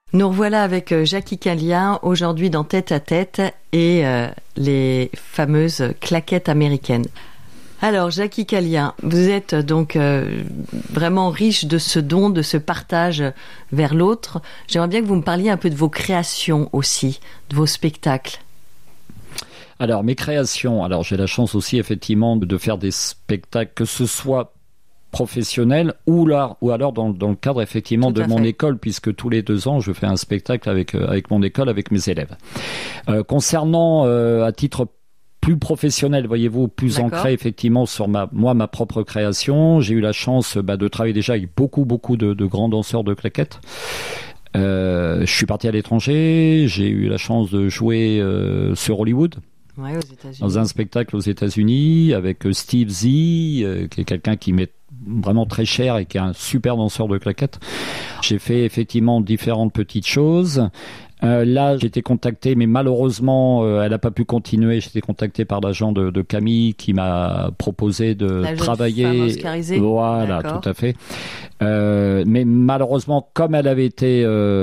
Nous revoilà avec Jackie Kallien, aujourd'hui dans Tête à Tête et les fameuses claquettes américaines. Alors, Jackie Kallien, vous êtes donc vraiment riche de ce don, de ce partage vers l'autre. J'aimerais bien que vous me parliez un peu de vos créations aussi, de vos spectacles. Alors, mes créations, j'ai la chance aussi effectivement de faire des spectacles, que ce soit professionnel ou alors dans le cadre effectivement de mon école, puisque tous les 2 ans je fais un spectacle avec mon école, avec mes élèves. Concernant à titre plus professionnel, voyez-vous, plus ancré effectivement sur ma propre création, j'ai eu la chance de travailler déjà avec beaucoup de grands danseurs de claquettes. Je suis parti à l'étranger, j'ai eu la chance de jouer sur Hollywood. Ouais, aux États-Unis. Dans un spectacle aux États-Unis avec Steve Z, qui est quelqu'un qui m'est vraiment très cher et qui est un super danseur de claquettes. J'ai fait effectivement différentes petites choses. Là, j'ai été contacté, mais malheureusement, elle n'a pas pu continuer. J'ai été contacté par l'agent de Camille qui m'a proposé de travailler. La jeune femme oscarisée. Voilà, tout à fait. Mais malheureusement, comme elle avait été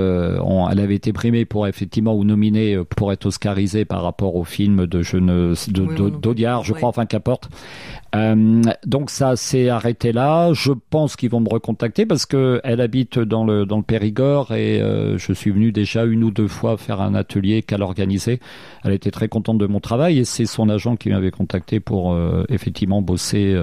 primée pour effectivement ou nominée pour être oscarisée par rapport au film d'Audiard, je crois, enfin qu'importe. Donc ça s'est arrêté là. Je pense qu'ils vont me recontacter parce que elle habite dans le Périgord et je suis venu déjà 1 ou 2 fois faire un atelier qu'elle organisait. Elle était très contente de mon travail et c'est son agent qui m'avait contacté pour effectivement bosser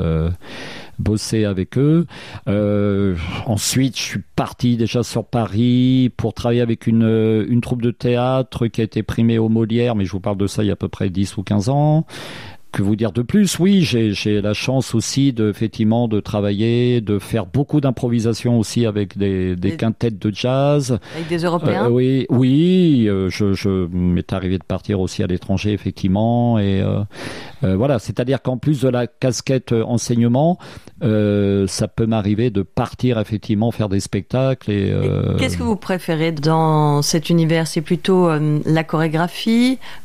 avec eux. Ensuite, je suis parti déjà sur Paris pour travailler avec une troupe de théâtre qui a été primée au Molière, mais je vous parle de ça il y a à peu près 10 ou 15 ans. Que vous dire de plus? Oui, j'ai la chance aussi effectivement de travailler, de faire beaucoup d'improvisation aussi avec des quintettes de jazz. Avec des Européens? Oui, je m'est arrivé de partir aussi à l'étranger effectivement et voilà, c'est-à-dire qu'en plus de la casquette enseignement, ça peut m'arriver de partir effectivement faire des spectacles et qu'est-ce que vous préférez dans cet univers? C'est plutôt la chorégraphie,